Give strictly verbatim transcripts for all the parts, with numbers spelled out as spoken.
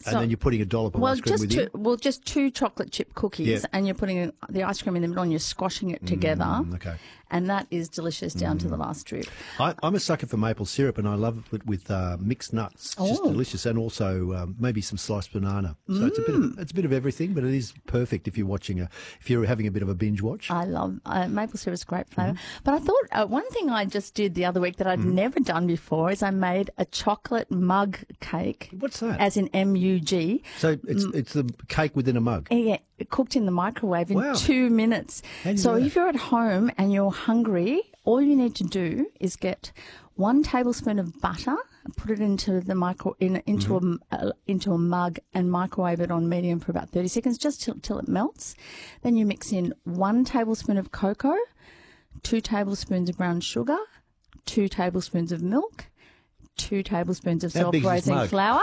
So, and then you're putting a dollop of well, ice cream just within? two, well, just two chocolate chip cookies, Yeah. and you're putting the ice cream in the middle, and you're squashing it together. Mm, okay. And that is delicious down to the last drip. I, I'm a sucker for maple syrup, and I love it with uh, mixed nuts. It's just Oh. delicious, and also um, maybe some sliced banana. So it's a bit of it's a bit of everything, but it is perfect if you're watching a if you're having a bit of a binge watch. I love uh, maple syrup is a great flavour. Mm-hmm. But I thought uh, one thing I just did the other week that I'd never done before is I made a chocolate mug cake. What's that? As in M U G. So it's it's the cake within a mug. Yeah, cooked in the microwave in Wow. two minutes. How do you So do that? if you're at home and you're hungry, all you need to do is get one tablespoon of butter, put it into the micro in, into Mm-hmm. a uh, into a mug, and microwave it on medium for about thirty seconds, just till, till it melts. Then you mix in one tablespoon of cocoa, two tablespoons of brown sugar, two tablespoons of milk, two tablespoons of How big is this self-raising mug? flour,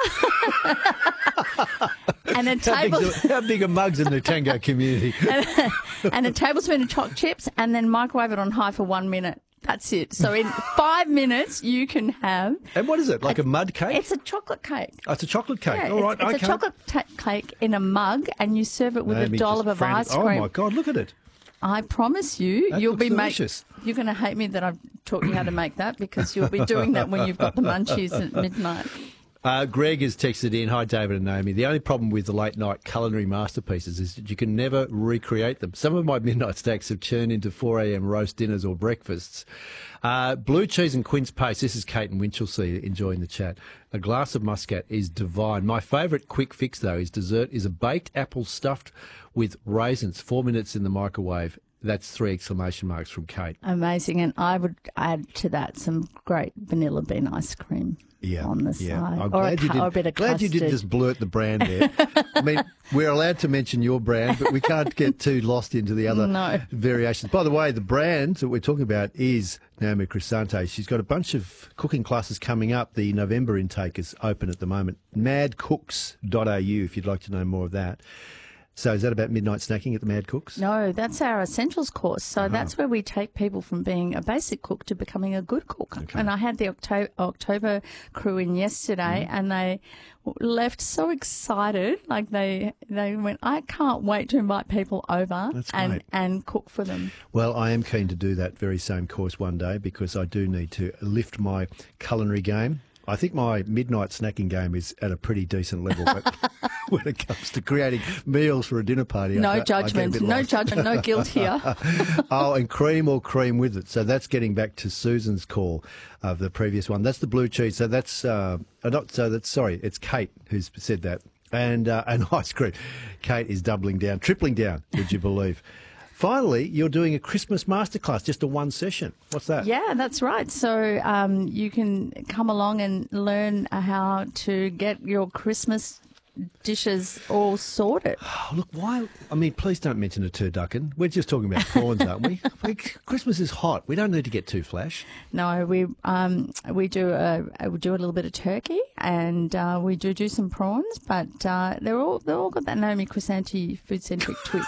and a How big, table. how big are mugs in the tango community? and a tablespoon of choc chips, and then microwave it on high for one minute. That's it. So in five minutes, you can have. And what is it? Like a mud cake? It's a chocolate cake. Oh, it's a chocolate cake. Yeah, All right, it's, it's okay. a chocolate ta- cake in a mug, and you serve it with Naomi a dollop just of frantic- ice cream. Oh my God! Look at it. I promise you, That you'll looks be make, delicious. You're going to hate me that I've taught you how to make that, because you'll be doing that when you've got the munchies at midnight. Uh, Greg has texted in, hi David and Naomi. The only problem with the late night culinary masterpieces is that you can never recreate them. Some of my midnight snacks have turned into four a.m. roast dinners or breakfasts. Uh, blue cheese and quince paste. This is Kate and Winchelsea enjoying the chat. A glass of muscat is divine. My favourite quick fix though is dessert is a baked apple stuffed with raisins. Four minutes in the microwave. That's three exclamation marks from Kate. Amazing. And I would add to that some great vanilla bean ice cream. Yeah, on the yeah. side. I'm or glad, a, you, cu- did, or a bit of glad you didn't custard. just blurt the brand there. I mean, we're allowed to mention your brand, but we can't get too lost into the other No. variations. By the way, the brand that we're talking about is Naomi Crisante. She's got a bunch of cooking classes coming up. The November intake is open at the moment. mad cooks dot a u if you'd like to know more of that. So is that about midnight snacking at the Mad Cooks? No, that's our essentials course. So Uh-huh. that's where we take people from being a basic cook to becoming a good cook. Okay. And I had the October, October crew in yesterday, Mm-hmm. and they left so excited. Like they they went, I can't wait to invite people over That's and, great. and cook for them. Well, I am keen to do that very same course one day because I do need to lift my culinary game. I think my midnight snacking game is at a pretty decent level, but when it comes to creating meals for a dinner party, No I, I get a judgment, bit no lost. judgment, no guilt here. Oh, and cream or cream with it. So that's getting back to Susan's call of the previous one. That's the blue cheese. So that's uh, uh, not. So that's sorry. It's Kate who's said that, and uh, and ice cream. Kate is doubling down, tripling down. Would you believe? Finally, you're doing a Christmas masterclass, just a one session. What's that? Yeah, that's right. So um, you can come along and learn how to get your Christmas dishes all sorted. Oh, look, why? I mean, please don't mention a turducken. We're just talking about prawns, aren't we? we? Christmas is hot. We don't need to get too flash. No, we um, we do a we do a little bit of turkey, and uh, we do do some prawns, but uh, they're all they're all got that Naomi Crisante food centric twist.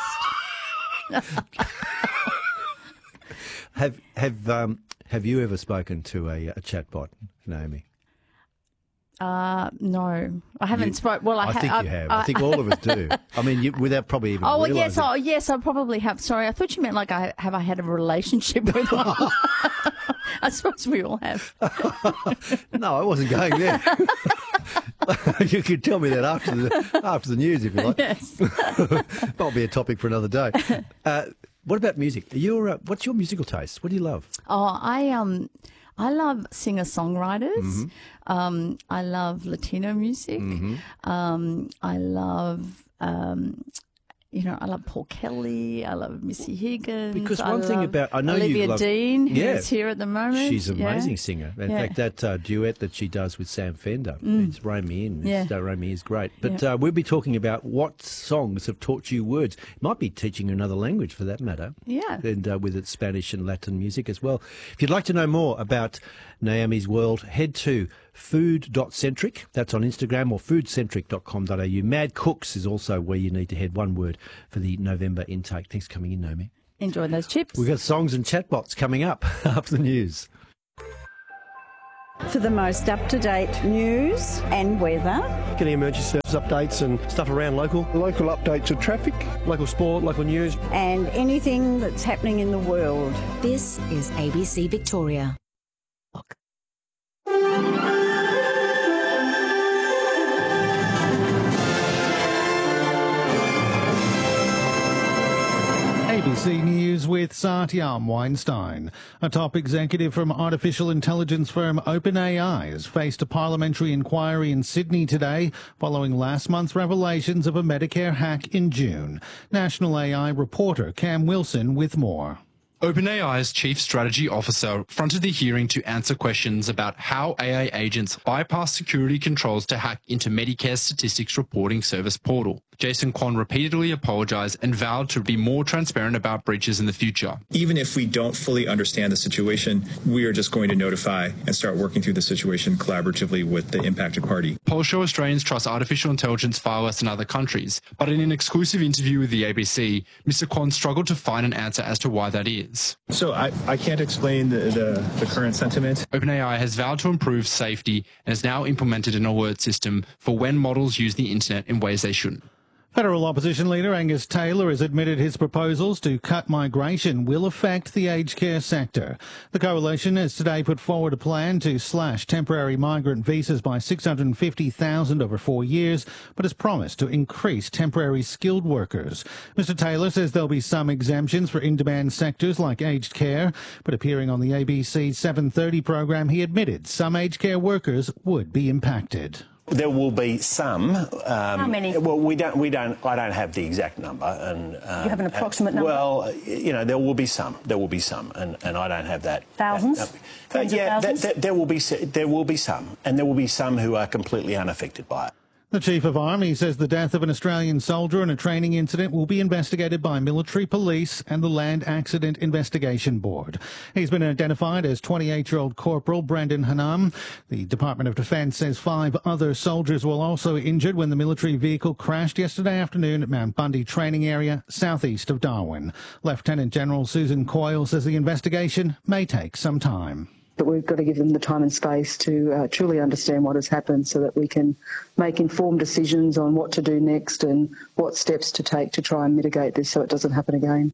Have have um, have you ever spoken to a, a chatbot, Naomi? Uh, no, I haven't You- spoke. Well, I, I ha- think you have. I, think all of us do. I mean, you, without probably even Oh well, yes, realising. oh yes, I probably have. Sorry, I thought you meant like I have I had a relationship with one. I suppose we all have. No, I wasn't going there. You could tell me that after the after the news, if you like. Yes. Might be a topic for another day. Uh, what about music? Are you, uh, what's your musical taste? What do you love? Oh, I um, I love singer songwriters. Mm-hmm. Um, I love Latino music. Um, I love um, you know, I love Paul Kelly. I love Missy Higgins. Because I one thing love about- I know you Olivia love- Dean, who's Yeah. here at the moment. She's an Yeah. amazing singer. In Yeah. fact, that uh, duet that she does with Sam Fender, it's Roam Me In. It's, Yeah. uh, Roam Me is great. But uh, we'll be talking about what songs have taught you words. It might be teaching you another language for that matter. Yeah. And uh, with its Spanish and Latin music as well. If you'd like to know more about Naomi's world, head to food dot centric. That's on Instagram, or food centric dot com dot a u. Mad Cooks is also where you need to head, one word, for the November intake. Thanks for coming in, Naomi. Enjoy those chips. We've got songs and chatbots coming up after the news. For the most up-to-date news and weather. Getting emergency service updates and stuff around local. Local updates of traffic, local sport, local news. And anything that's happening in the world. This is A B C Victoria. A B C News with Satyam Weinstein. A top executive from artificial intelligence firm OpenAI has faced a parliamentary inquiry in Sydney today following last month's revelations of a Medicare hack in June. National A I reporter Cam Wilson with more. OpenAI's Chief Strategy Officer fronted the hearing to answer questions about how A I agents bypass security controls to hack into Medicare's statistics reporting service portal. Jason Kwon repeatedly apologised and vowed to be more transparent about breaches in the future. Even if we don't fully understand the situation, we are just going to notify and start working through the situation collaboratively with the impacted party. Polls show Australians trust artificial intelligence far less than other countries, but in an exclusive interview with the A B C, Mister Kwon struggled to find an answer as to why that is. So I, I can't explain the, the, the current sentiment. OpenAI has vowed to improve safety and has now implemented an alert system for when models use the internet in ways they shouldn't. Federal opposition leader Angus Taylor has admitted his proposals to cut migration will affect the aged care sector. The coalition has today put forward a plan to slash temporary migrant visas by six hundred fifty thousand over four years, but has promised to increase temporary skilled workers. Mister Taylor says there'll be some exemptions for in-demand sectors like aged care, but appearing on the A B C seven thirty program, he admitted some aged care workers would be impacted. There will be some. Um, How many? Well, we don't. We don't. I don't have the exact number. And um, you have an approximate number? Well, you know, there will be some. There will be some, and, and I don't have that. Thousands. That, Tens uh, yeah, of thousands? There, there will be. There will be some, and there will be some who are completely unaffected by it. The Chief of Army says the death of an Australian soldier in a training incident will be investigated by military police and the Land Accident Investigation Board. He's been identified as twenty-eight-year-old Corporal Brendan Hanam. The Department of Defence says five other soldiers were also injured when the military vehicle crashed yesterday afternoon at Mount Bundy Training Area, southeast of Darwin. Lieutenant General Susan Coyle says the investigation may take some time. But we've got to give them the time and space to uh, truly understand what has happened so that we can make informed decisions on what to do next and what steps to take to try and mitigate this so it doesn't happen again.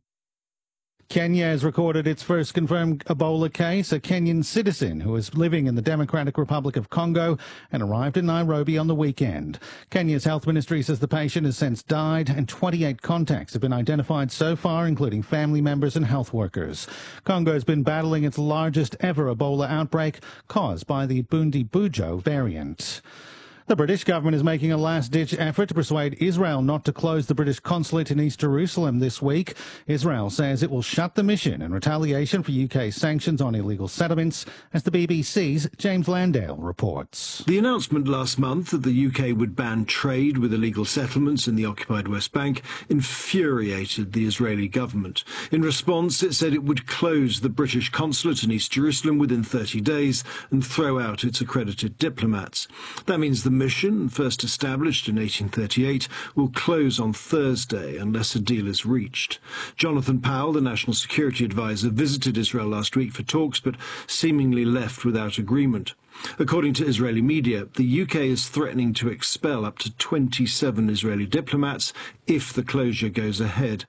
Kenya has recorded its first confirmed Ebola case. A Kenyan citizen who is living in the Democratic Republic of Congo and arrived in Nairobi on the weekend. Kenya's health ministry says the patient has since died and twenty-eight contacts have been identified so far, including family members and health workers. Congo has been battling its largest ever Ebola outbreak caused by the Bundibugyo variant. The British government is making a last-ditch effort to persuade Israel not to close the British consulate in East Jerusalem this week. Israel says it will shut the mission in retaliation for U K sanctions on illegal settlements, as the B B C's James Landale reports. The announcement last month that the U K would ban trade with illegal settlements in the occupied West Bank infuriated the Israeli government. In response, it said it would close the British consulate in East Jerusalem within thirty days and throw out its accredited diplomats. That means the mission, first established in eighteen thirty-eight, will close on Thursday unless a deal is reached. Jonathan Powell, the National Security Advisor, visited Israel last week for talks, but seemingly left without agreement. According to Israeli media, the U K is threatening to expel up to twenty-seven Israeli diplomats if the closure goes ahead.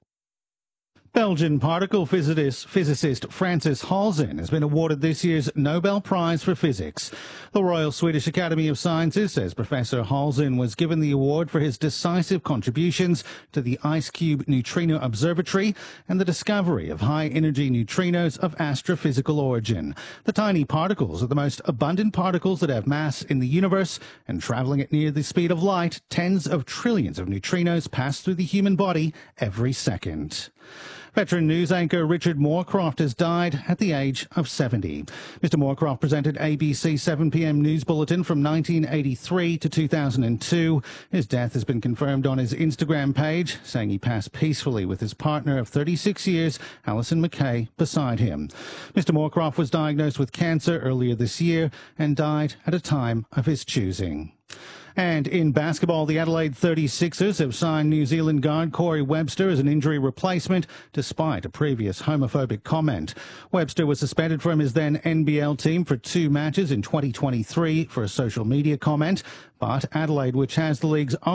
Belgian particle physicist, physicist Francis Halzen has been awarded this year's Nobel Prize for Physics. The Royal Swedish Academy of Sciences says Professor Halzen was given the award for his decisive contributions to the IceCube Neutrino Observatory and the discovery of high-energy neutrinos of astrophysical origin. The tiny particles are the most abundant particles that have mass in the universe, and travelling at near the speed of light, tens of trillions of neutrinos pass through the human body every second. Veteran news anchor Richard Moorcroft has died at the age of seventy. Mister Moorcroft presented A B C seven p m News Bulletin from nineteen eighty-three to two thousand two. His death has been confirmed on his Instagram page, saying he passed peacefully with his partner of thirty-six years, Alison McKay, beside him. Mister Moorcroft was diagnosed with cancer earlier this year and died at a time of his choosing. And in basketball, the Adelaide thirty-sixers have signed New Zealand guard Corey Webster as an injury replacement, despite a previous homophobic comment. Webster was suspended from his then N B L team for two matches in twenty twenty-three for a social media comment, but Adelaide, which has the league's